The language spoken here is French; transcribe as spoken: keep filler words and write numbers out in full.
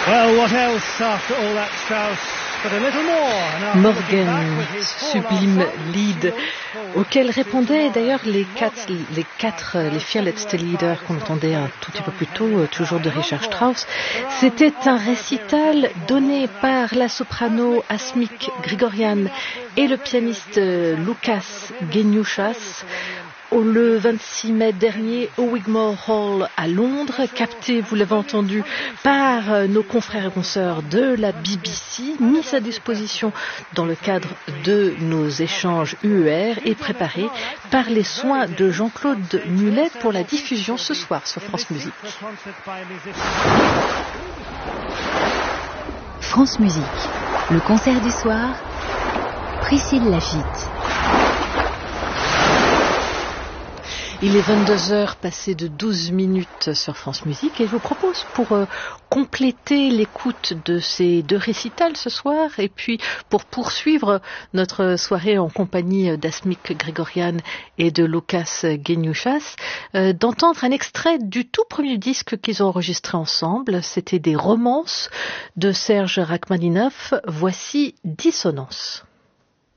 Well, what else after all that, Strauss? But a little more. Morgan, sublime lead, auquel répondaient d'ailleurs les quatre, les quatre, les Fearless Leaders qu'on entendait un tout petit peu plus tôt, toujours de Richard Strauss. C'était un récital donné par la soprano Asmik Grigorian et le pianiste Lukas Geniushas le vingt-six mai dernier au Wigmore Hall à Londres, capté, vous l'avez entendu, par nos confrères et consoeurs de la B B C, mis à disposition dans le cadre de nos échanges U E R et préparé par les soins de Jean-Claude Mulet pour la diffusion ce soir sur France Musique. France Musique, le concert du soir, Priscille Lafitte. Il est vingt-deux heures passées de douze minutes sur France Musique et je vous propose pour euh, compléter l'écoute de ces deux récitals ce soir et puis pour poursuivre notre soirée en compagnie d'Asmik Grigorian et de Lukas Geniushas, euh, d'entendre un extrait du tout premier disque qu'ils ont enregistré ensemble. C'était des romances de Serge Rachmaninoff. Voici Dissonance.